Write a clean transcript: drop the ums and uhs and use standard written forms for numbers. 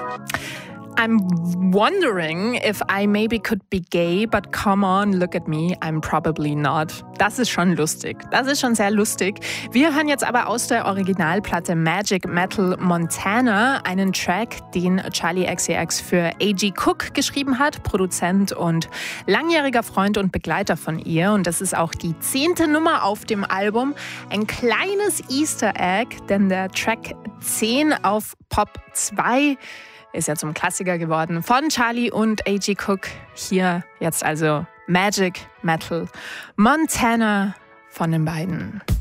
I'm wondering if I maybe could be gay, but come on, look at me, I'm probably not. Das ist schon lustig. Das ist schon sehr lustig. Wir hören jetzt aber aus der Originalplatte Magic Metal Montana einen Track, den Charli XCX für A.G. Cook geschrieben hat, Produzent und langjähriger Freund und Begleiter von ihr. Und das ist auch die 10. Nummer auf dem Album. Ein kleines Easter Egg, denn der Track 10 auf Pop 2 ist ja zum Klassiker geworden von Charli und A.G. Cook. Hier jetzt also Magic Metal Montana von den beiden.